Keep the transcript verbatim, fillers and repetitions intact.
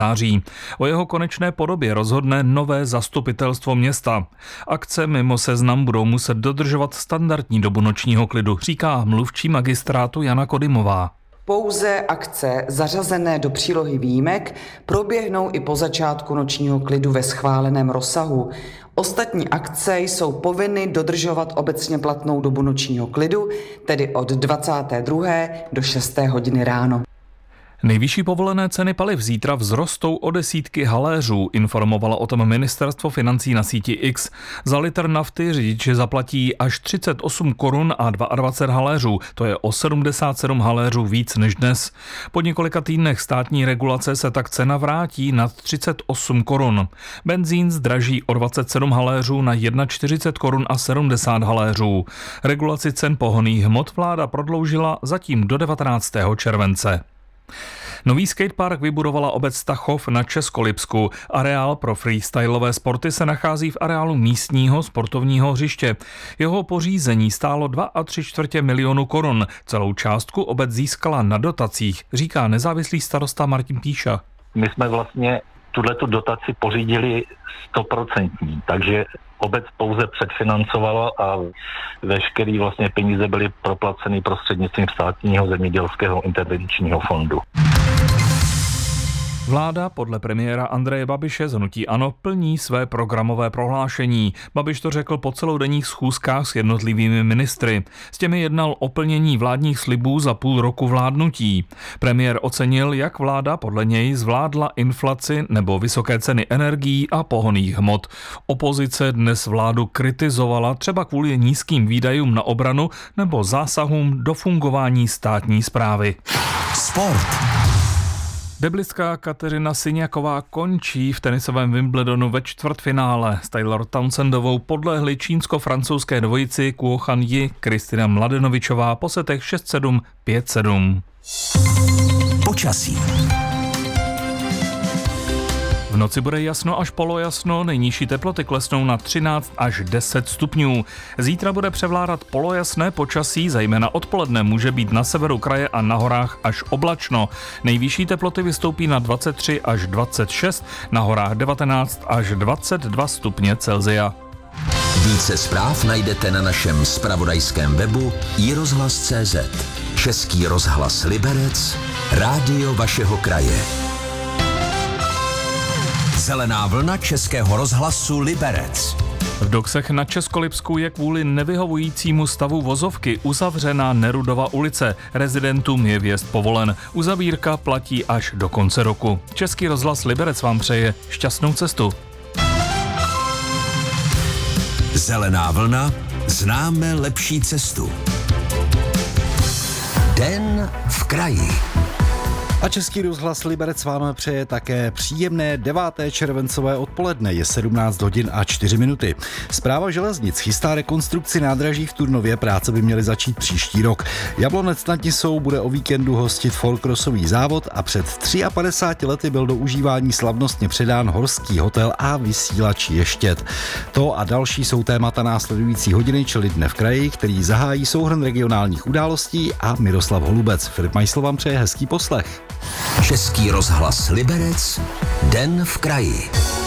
září. O jeho konečné podobě rozhodne nové zastupitelstvo města. Akce mimo seznam budou muset dodržovat standardní dobu nočního klidu, říká mluvčí magistrátu Jana Kodymová. Pouze akce zařazené do přílohy výjimek proběhnou i po začátku nočního klidu ve schváleném rozsahu. Ostatní akce jsou povinny dodržovat obecně platnou dobu nočního klidu, tedy od dvacáté druhé do šesté hodiny ráno. Nejvyšší povolené ceny paliv zítra vzrostou o desítky haléřů, informovalo o tom ministerstvo financí na síti X. Za litr nafty řidiči zaplatí až třicet osm korun a dvacet dva haléřů, to je o sedmdesát sedm haléřů víc než dnes. Po několika týdnech státní regulace se tak cena vrátí nad třicet osm korun. Benzín zdraží o dvacet sedm haléřů na čtyřicet jedna korun a sedmdesát haléřů. Regulaci cen pohonných hmot vláda prodloužila zatím do devatenáctého července. Nový skatepark vybudovala obec Stachov na Českolipsku. Areál pro freestylové sporty se nachází v areálu místního sportovního hřiště. Jeho pořízení stálo dva a tři čtvrtě milionu korun. Celou částku obec získala na dotacích, říká nezávislý starosta Martin Píša. My jsme vlastně tuhletu dotaci pořídili stoprocentní, takže obec pouze předfinancovala a veškerý vlastně peníze byly proplaceny prostřednictvím státního zemědělského intervenčního fondu. Vláda podle premiéra Andreje Babiše z hnutí ANO plní své programové prohlášení. Babiš to řekl po celodenních schůzkách s jednotlivými ministry. S těmi jednal o plnění vládních slibů za půl roku vládnutí. Premiér ocenil, jak vláda podle něj zvládla inflaci nebo vysoké ceny energií a pohonných hmot. Opozice dnes vládu kritizovala třeba kvůli nízkým výdajům na obranu nebo zásahům do fungování státní správy. Sport. Deblistka Kateřina Syňaková končí v tenisovém Wimbledonu ve čtvrtfinále. S Taylor Townsendovou podlehli čínsko-francouzské dvojici Kuo Han Yi, Kristina Mladenovičová po setech šest sedm, pět sedm. Počasí. V noci bude jasno až polojasno, nejnižší teploty klesnou na třináct až deset stupňů. Zítra bude převládat polojasné počasí, zejména odpoledne může být na severu kraje a na horách až oblačno. Nejvyšší teploty vystoupí na dvacet tři až dvacet šest, na horách devatenáct až dvacet dva stupně Celsia. Více zpráv najdete na našem zpravodajském webu i rozhlas tečka cé zet. Český rozhlas Liberec, rádio vašeho kraje. Zelená vlna Českého rozhlasu Liberec. V Doksech na Českolipsku je kvůli nevyhovujícímu stavu vozovky uzavřená Nerudova ulice. Rezidentům je vjezd povolen. Uzavírka platí až do konce roku. Český rozhlas Liberec vám přeje šťastnou cestu. Zelená vlna, známe lepší cestu. Den v kraji. A Český rozhlas Liberec vám přeje také příjemné deváté červencové odpoledne, je sedmnáct hodin a čtyři minuty. Správa železnic chystá rekonstrukci nádraží v Turnově, práce by měly začít příští rok. Jablonec nad Nisou bude o víkendu hostit folkrosový závod a před padesát tři lety byl do užívání slavnostně předán horský hotel a vysílač Ještěd. To a další jsou témata následující hodiny, čili Dne v kraji, který zahájí souhrn regionálních událostí a Miroslav Holubec. Filip Majsl vám přeje hezký poslech. Český rozhlas Liberec, Den v kraji.